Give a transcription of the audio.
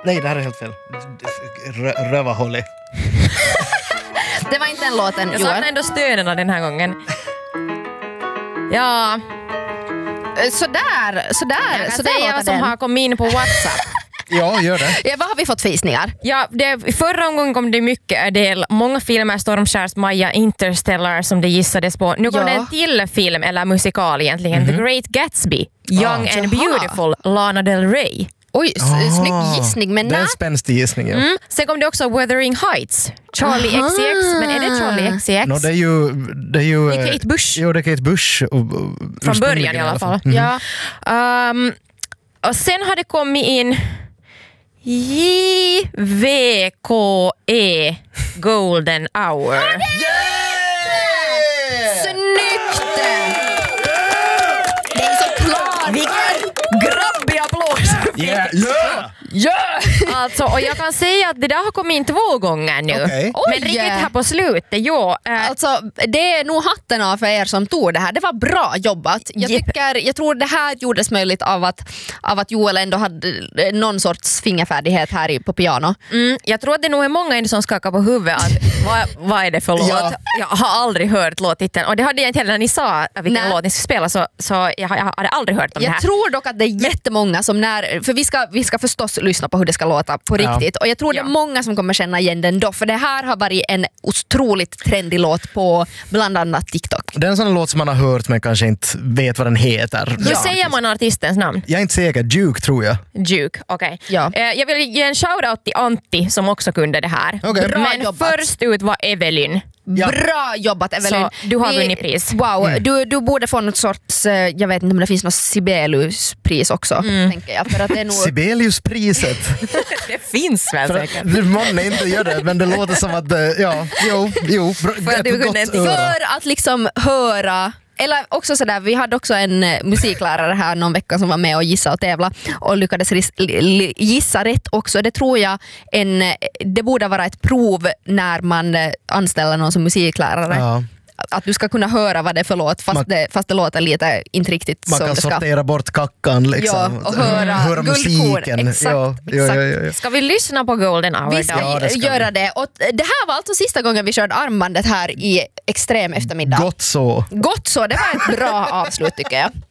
Nej, det här är helt fel. Rövahålli. Det var inte den låten, Jag Joel. saknar ändå stönerna den här gången. Ja, Sådär. jag kan säga låter vad som den. har kommit in på WhatsApp. Ja, gör det. Ja, vad har vi fått för gissningar? Ja, i förra omgången kom det mycket del. Många filmer, Stormskärs Maja, Interstellar som det gissades på. Nu kom det en till film, eller musikal egentligen. The Great Gatsby, Young and Beautiful, Lana Del Rey. Oj, snygg gissning, men Det är en spänstig gissning. Ja. Sen kom det också Wuthering Heights, Charlie XCX. Men är det Charlie XCX? No, det är ju Det är Kate Bush. Jo, det är Kate Bush. Från början i alla fall. Ja. Och sen har det kommit in JVKE Golden Hour. Snyggt! Det är så klart! Vilken grabbig applåd! Alltså, och jag kan säga att det där har kommit in 2 gånger nu. Okej. Men riktigt här på slutet, jo. Alltså, det är nog hatten av för er som tog det här. Det var bra jobbat. Jag tror det här gjordes möjligt av att Joel ändå hade någon sorts fingerfärdighet här på piano. Jag tror att det nog är många som skakar på huvudet att vad är det för låt? Ja. Jag har aldrig hört låttiteln och det hade jag inte heller när ni sa vilken låt ni skulle spela så jag hade aldrig hört om det här. Jag tror dock att det är jättemånga som för vi ska förstås lyssna på hur det ska låta på riktigt. Och jag tror det är många som kommer känna igen den då, för det här har varit en otroligt trendig låt på bland annat TikTok. Det är en sån låt som man har hört men kanske inte vet vad den heter. Hur säger man artistens namn? Jag är inte säker. Duke tror jag. Duke, okej. Ja. Jag vill ge en shoutout till Antti som också kunde det här. Okej. Bra Men jobbat. först ut var Evelyn. Ja. Bra jobbat, Evelyn. Så du har vunnit pris. Wow, du borde få något sorts, jag vet inte om det finns något Sibelius-pris också, tänker jag. För att det är nog... Sibeliuspriset. Det finns väl För säkert. att man inte gör det, men det låter som att jo. För att du kunde inte- För att liksom höra. Eller också sådär, vi hade också en musiklärare här någon vecka som var med och gissa och tävla och lyckades gissa rätt också. Det tror jag det borde vara ett prov när man anställer någon som musiklärare. Ja. Att du ska kunna höra vad det är för låt fast det låter lite inte riktigt Man som kan det ska. sortera bort kackan liksom. Ja, och höra guldkorn. musiken. Exakt, Ja. Ska vi lyssna på Golden Hour Vi då? ska Ja, det ska göra det. Och det här var alltså sista gången vi körde armbandet här i extrem eftermiddag. Gott så. Gott så, det var ett bra avslut tycker jag.